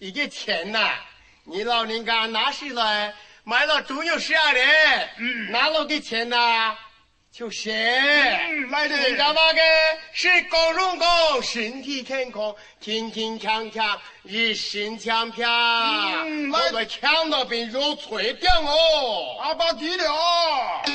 一个钱呐，你老人家拿起来买了猪肉馅的，拿了的钱呐，就是来的。 人家那个是高荣高，身体健康，健健康康，一身强漂。我们抢到比肉脆点哦， 阿爸低了。